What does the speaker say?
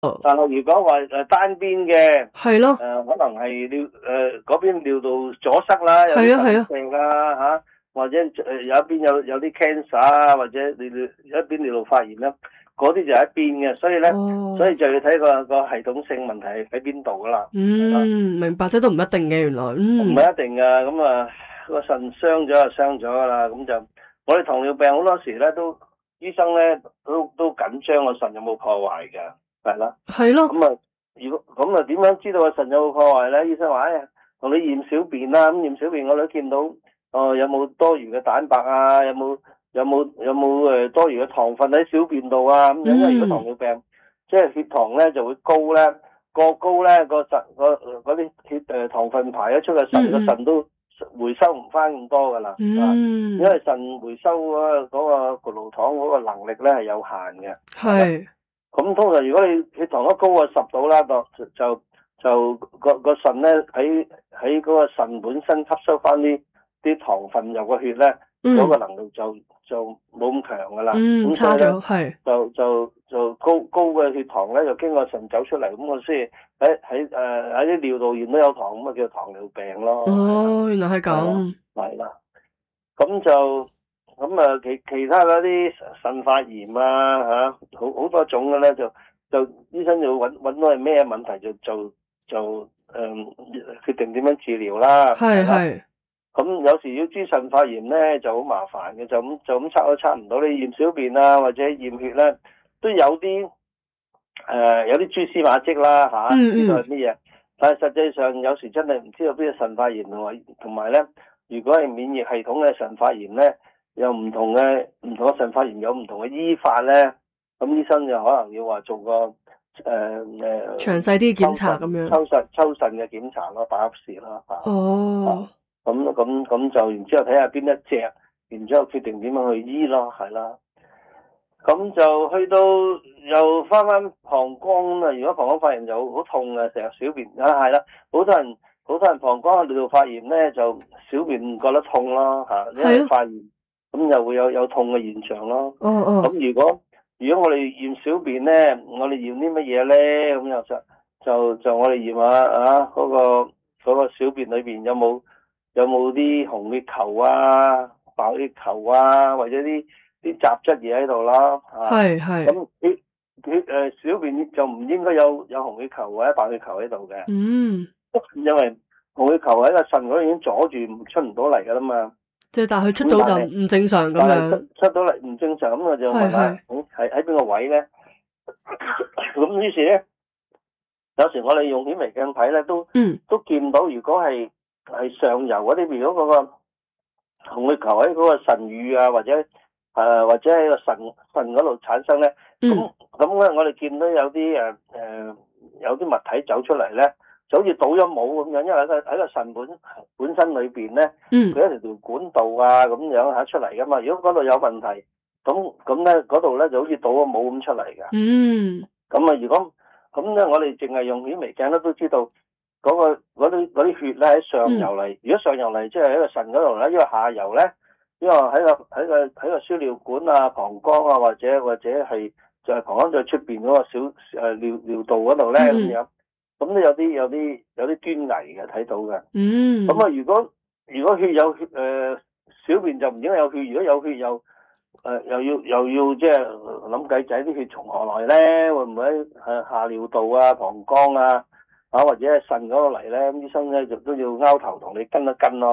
但係如果話單邊嘅， 係咯， 可能係尿嗰邊尿道阻塞啦，有啲腎病啊嚇，或者有一邊有啲 cancer 啊，或者你一邊尿道發炎啦，嗰啲就係一邊嘅，所以咧，所以就要睇個系統性問題喺邊度噶啦。 明白，即係都唔一定嘅原來。 唔係一定噶，咁啊個腎傷咗就傷咗噶啦，咁就我哋糖尿病好多時咧都醫生咧都緊張個腎有冇破壞㗎，係啦。係咯。咁啊，如果咁啊點樣知道個腎有冇破壞咧？醫生話同你驗小便啦，咁驗小便我都見到有冇多餘嘅蛋白啊，有冇多餘嘅糖分喺小便度啊，咁因為如果糖尿病即係血糖咧就會高咧。過高咧，個腎嗰啲血糖分排咗出個腎，個腎都回收唔翻咁多噶啦。因為腎回收嗰個葡萄糖嗰個能力咧係有限嘅。係。咁通常如果你血糖一高過10度啦，就個腎咧喺嗰個腎本身吸收翻啲糖分入個血咧，嗰個能力就冇咁強噶啦。差咗係。就高嘅血糖咧，就經過腎走出嚟，咁我先喺啲尿道驗都有糖，咁啊叫糖尿病咯。哦，原來係咁。係啦，咁其他嗰啲腎發炎啊好多種嘅咧，就醫生就揾到係咩問題就決定點樣治療啦。係。咁有時要知腎發炎咧就好麻煩嘅，就咁測都測唔到。你驗小便啊或者驗血咧，都有啲蛛絲馬跡啦嚇，知道係乜嘢。但係實際上有時真係唔知道邊個腎發炎，同埋咧，如果係免疫系統嘅腎發炎咧，有唔同嘅腎發炎有唔同嘅醫法咧，咁醫生就可能要話做個詳細啲檢查咁樣，抽腎嘅檢查咯，打粒試啦嚇。哦。咁就然之後睇下邊一隻，然之後決定點樣去醫咯，係啦。咁就去到又翻膀胱啦。如果膀胱發炎就好痛啊，成日小便係啦。好多人膀胱尿道發炎咧，就小便覺得痛咯嚇，因為發炎咁又會有痛嘅現象咯。咁如果我哋驗小便咧，我哋驗啲乜嘢咧？咁就我哋驗下嗰個小便裏邊有冇啲紅血球啊、白血球啊，或者啲雜質嘢喺度啦。係。咁小便就唔應該有紅血球或者白血球喺度嘅。因為紅血球喺個腎嗰度已經阻住出唔到嚟噶啦嘛。即係但係佢出到就唔正常咁樣。出到嚟唔正常咁我就問下，喺邊個位咧？咁於是咧，有時我哋用顯微鏡睇咧，都見到，如果係上游嗰啲，如果嗰個紅血球喺嗰個腎乳啊，或者喺個腎嗰度產生咧，咁咧我哋見到有啲物體走出嚟咧，就好似倒咗帽咁樣，因為喺個腎本身裏邊咧，佢一條管道啊咁樣出嚟噶嘛。如果嗰度有問題，咁咧嗰度咧就好似倒咗帽咁出嚟㗎。咁啊，如果咁咧，我哋淨係用顯微鏡咧都知道。嗰啲血咧喺上游嚟，如果上游嚟即係喺個腎嗰度咧，因為下游咧，因為喺個輸尿管啊、膀胱啊，或者係就係膀胱在出邊嗰個小尿道嗰度咧咁樣，咁都有啲端倪嘅睇到嘅。咁啊，如果血有小便就唔應該有血，如果有血又要即係諗計仔，啲血從何來咧？會唔會喺下尿道啊、膀胱啊？或者係腎嗰度嚟咧，醫生咧就都要拗頭同你跟一跟咯。